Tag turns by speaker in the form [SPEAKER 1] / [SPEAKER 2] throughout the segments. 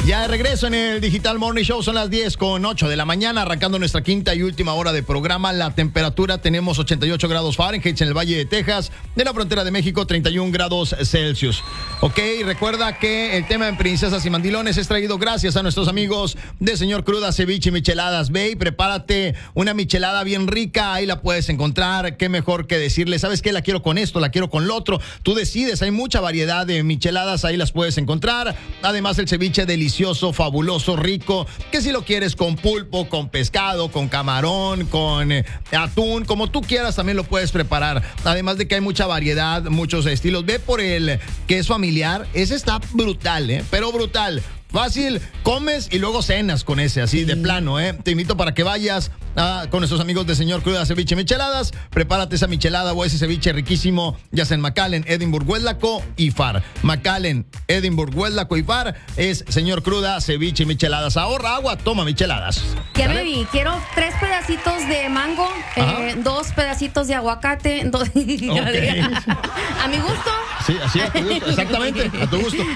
[SPEAKER 1] Ya de regreso en el Digital Morning Show, son las 10:08 de la mañana, arrancando nuestra quinta y última hora de programa. La temperatura, tenemos 88 grados Fahrenheit en el Valle de Texas, de la frontera de México, 31 grados Celsius. Ok, recuerda que el tema en Princesas y Mandilones es traído gracias a nuestros amigos de Señor Cruda, Ceviche y Micheladas. Ve y prepárate una michelada bien rica, ahí la puedes encontrar. Qué mejor que decirle, ¿sabes qué? La quiero con esto, la quiero con lo otro. Tú decides, hay mucha variedad de micheladas, ahí las puedes encontrar. Además, el ceviche delicioso, fabuloso, rico, que si lo quieres con pulpo, con pescado, con camarón, con atún, como tú quieras, también lo puedes preparar. Además de que hay mucha variedad, muchos estilos. Ve por el que es familiar, ese está brutal, pero brutal. Fácil, comes y luego cenas con ese, así de plano, Te invito para que vayas con nuestros amigos de Señor Cruda, Ceviche y Micheladas. Prepárate esa michelada o ese ceviche riquísimo, ya sea en McAllen, Edinburgh, Westlaco y Far. McAllen, Edinburgh, Westlaco y Far es Señor Cruda, Ceviche y Micheladas. Ahorra agua, toma micheladas.
[SPEAKER 2] Ya me vi, quiero 3 pedacitos de mango, 2 pedacitos de aguacate,
[SPEAKER 1] Okay.
[SPEAKER 2] A mi gusto.
[SPEAKER 1] Sí, así a tu gusto, exactamente, a tu gusto.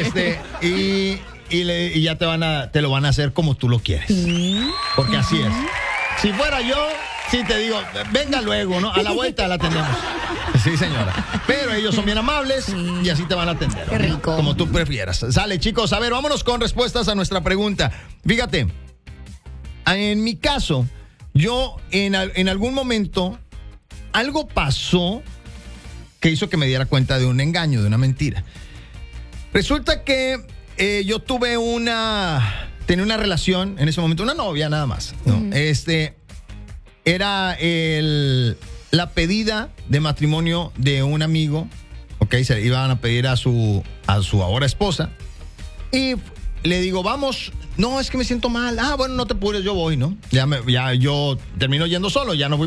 [SPEAKER 1] Y ya te lo van a hacer como tú lo quieres. Porque así es. Si fuera yo, sí te digo, venga luego, ¿no? A la vuelta la atendemos. Sí, señora. Pero ellos son bien amables y así te van a atender.
[SPEAKER 2] Qué rico.
[SPEAKER 1] Como tú prefieras. Sale, chicos. A ver, vámonos con respuestas a nuestra pregunta. Fíjate, en mi caso, yo en algún momento, algo pasó que hizo que me diera cuenta de un engaño, de una mentira. Resulta que yo tenía una relación en ese momento, una novia nada más, ¿no? Era la pedida de matrimonio de un amigo, ok, se iban a pedir a su ahora esposa, y le digo, vamos, no, es que me siento mal, bueno, no te apures, yo voy, ¿no? Ya yo termino yendo solo, ya no voy